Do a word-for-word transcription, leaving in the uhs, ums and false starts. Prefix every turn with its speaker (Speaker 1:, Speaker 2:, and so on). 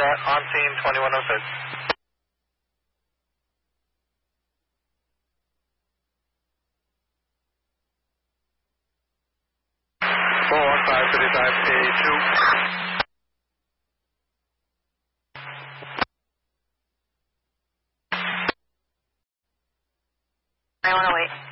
Speaker 1: that. On scene, twenty-one oh six. four one five, thirty-five A two.
Speaker 2: I want to wait.